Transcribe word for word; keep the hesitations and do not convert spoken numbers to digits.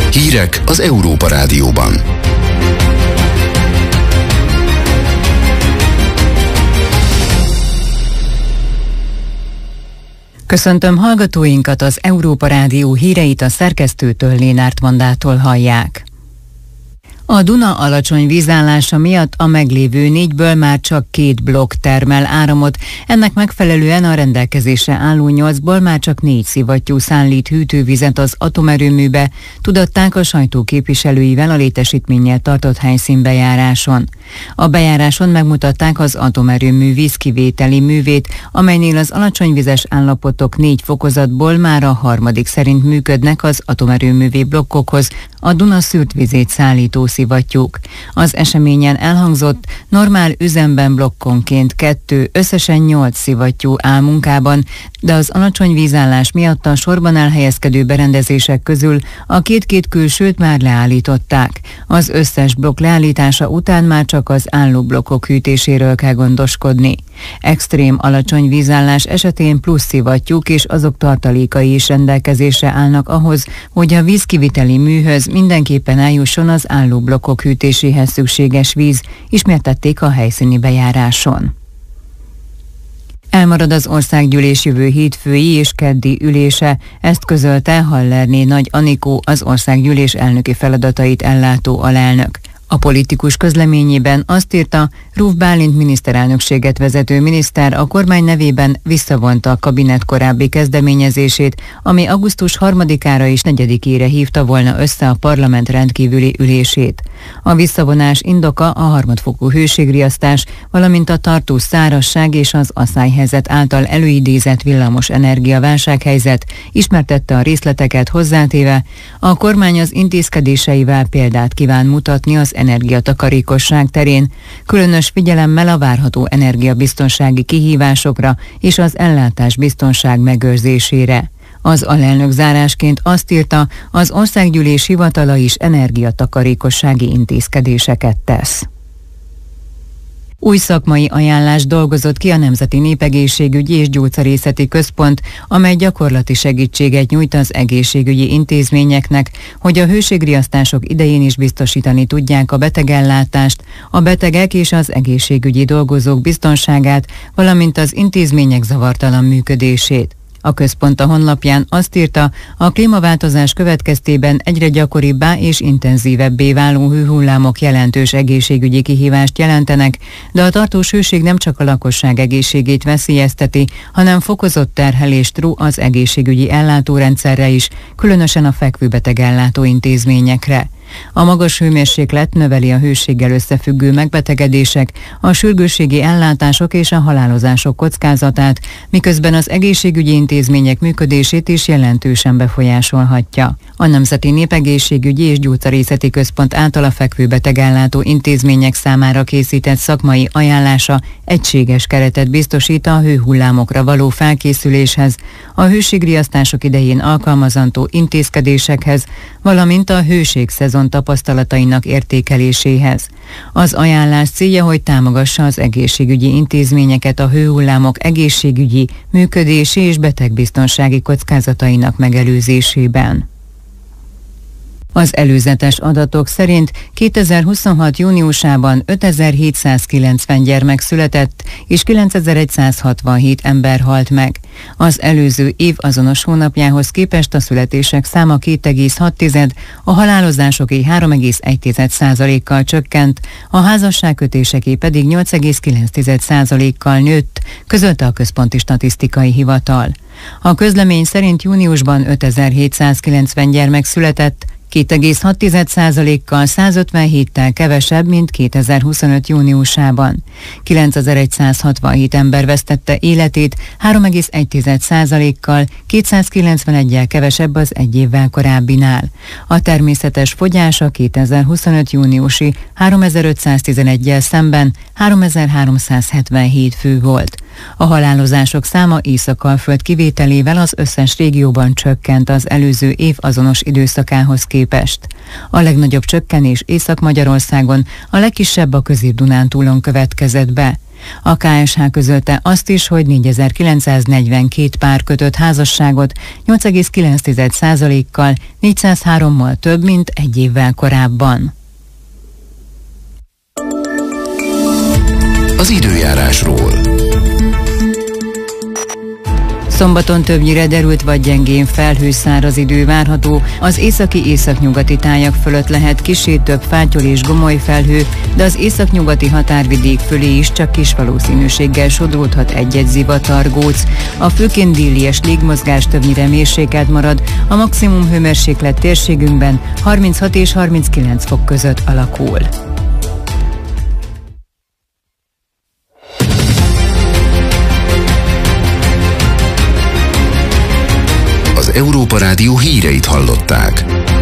Hírek az Európa Rádióban. Köszöntöm hallgatóinkat, az Európa Rádió híreit a szerkesztőtől, Lénárt Mandától hallják. A Duna alacsony vízállása miatt a meglévő négyből már csak két blokk termel áramot, ennek megfelelően a rendelkezésre álló nyolcból már csak négy szivattyú szállít hűtővizet az atomerőműbe, tudatták a sajtó képviselőivel a létesítménnyel tartott helyszínbejáráson. A bejáráson megmutatták az atomerőmű vízkivételi művét, amelynél az alacsonyvizes állapotok négy fokozatból már a harmadik szerint működnek az atomerőművi blokkokhoz a Duna szűrt vizét szállító szivattyúk. Az eseményen elhangzott, normál üzemben blokkonként kettő, összesen nyolc szivattyú áll munkában, de az alacsony vízállás miatt a sorban elhelyezkedő berendezések közül a két-két külsőt már leállították. Az összes blokk leállítása után már csak az álló blokkok hűtéséről kell gondoskodni. Extrém alacsony vízállás esetén plusz szivattyúk és azok tartalékai is rendelkezésre állnak ahhoz, hogy a vízkiviteli műhöz mindenképpen eljusson az álló blokkok hűtéséhez szükséges víz, ismertették a helyszíni bejáráson. Elmarad az országgyűlés jövő hétfői és keddi ülése, ezt közölte Hallerné Nagy Anikó, az országgyűlés elnöki feladatait ellátó alelnök. A politikus közleményében azt írta, Ruf Bálint miniszterelnökséget vezető miniszter a kormány nevében visszavonta a kabinet korábbi kezdeményezését, ami augusztus harmadikára és negyedikére hívta volna össze a parlament rendkívüli ülését. A visszavonás indoka a harmadfokú hőségriasztás, valamint a tartós szárazság és az asszályhelyzet által előidézett villamos energia válsághelyzet, ismertette a részleteket hozzátéve, a kormány az intézkedéseivel példát kíván mutatni az energiatakarékosság terén, különös figyelemmel a várható energiabiztonsági kihívásokra és az ellátásbiztonság megőrzésére. Az alelnök zárásként azt írta, az országgyűlés hivatala is energiatakarékossági intézkedéseket tesz. Új szakmai ajánlást dolgozott ki a Nemzeti Népegészségügyi és Gyógyszerészeti Központ, amely gyakorlati segítséget nyújt az egészségügyi intézményeknek, hogy a hőségriasztások idején is biztosítani tudják a betegellátást, a betegek és az egészségügyi dolgozók biztonságát, valamint az intézmények zavartalan működését. A központ a honlapján azt írta, a klímaváltozás következtében egyre gyakoribbá és intenzívebbé váló hőhullámok jelentős egészségügyi kihívást jelentenek, de a tartós hőség nem csak a lakosság egészségét veszélyezteti, hanem fokozott terhelést ró az egészségügyi ellátórendszerre is, különösen a fekvőbeteg ellátó intézményekre. A magas hőmérséklet növeli a hőséggel összefüggő megbetegedések, a sürgősségi ellátások és a halálozások kockázatát, miközben az egészségügyi intézmények működését is jelentősen befolyásolhatja. A Nemzeti Népegészségügyi és Gyógyszerészeti Központ által a fekvőbetegellátó intézmények számára készített szakmai ajánlása egységes keretet biztosít a hőhullámokra való felkészüléshez, a hőségriasztások idején alkalmazandó intézkedésekhez, valamint a hőségszezon tapasztalatainak értékeléséhez. Az ajánlás célja, hogy támogassa az egészségügyi intézményeket a hőhullámok egészségügyi, működési és betegbiztonsági kockázatainak megelőzésében. Az előzetes adatok szerint kétezer-huszonhat júniusában ötezer-hétszázkilencven gyermek született, és kilencezer-százhatvanhét ember halt meg. Az előző év azonos hónapjához képest a születések száma két egész hat, a halálozásoké három egész egy százalékkal csökkent, a házasságkötéseké pedig nyolc egész kilenc százalékkal nőtt, közölte a Központi Statisztikai Hivatal. A közlemény szerint júniusban ötezer-hétszázkilencven gyermek született, két egész hat százalékkal százötvenhéttel kevesebb, mint kétezer-huszonöt júniusában. kilencezer-százhatvanhét ember vesztette életét, három egész egy százalékkal, kétszázkilencveneggyel kevesebb az egy évvel korábbinál. A természetes fogyás a kétezer-huszonöt júniusi háromezer-ötszáztizeneggyel szemben háromezer-háromszázhetvenhét fő volt. A halálozások száma Észak-Alföld kivételével az összes régióban csökkent az előző év azonos időszakához képest. A legnagyobb csökkenés Észak-Magyarországon, a legkisebb a Közép-Dunántúlon következett be. A ká es há közölte azt is, hogy négyezer-kilencszáznegyvenkét pár kötött házasságot, nyolc egész kilenc százalékkal, négyszázhárommal több, mint egy évvel korábban. Az időjárásról. Szombaton többnyire derült vagy gyengén felhős száraz idő várható, az északi-északnyugati tájak fölött lehet kissé több fátyol és gomoly felhő, de az északnyugati határvidék fölé is csak kis valószínűséggel sodródhat egy-egy zivatargóc. A főként délies légmozgás többnyire mérsékelt marad, a maximum hőmérséklet térségünkben harminchat és harminckilenc fok között alakul. Az Európa Rádió híreit hallották.